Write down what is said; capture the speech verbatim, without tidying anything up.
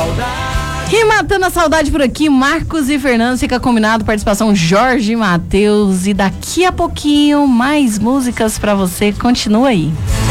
E matando a saudade por aqui, Marcos e Fernando, fica combinado, participação Jorge e Matheus, e daqui a pouquinho mais músicas pra você, continua aí.